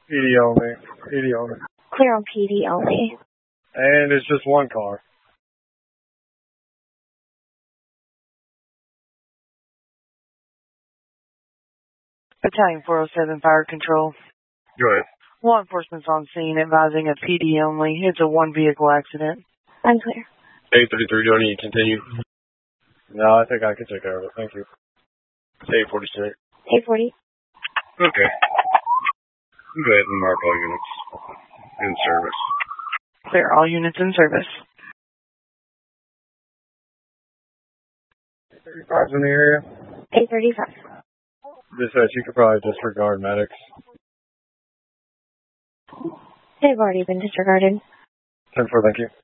PD only. PD only. Clear on PD only. And it's just one car. Battalion 407 Fire Control. Go ahead. Law enforcement's on scene advising a PD only. It's a one-vehicle accident. Unclear. 833, do I need to continue? No, I think I can take care of it. Thank you. 846. 840. Okay. Go ahead and mark all units in service. Clear all units in service. 35's in the area. 835. Dispatch, you could probably disregard medics. They've already been disregarded. 10-4, thank you.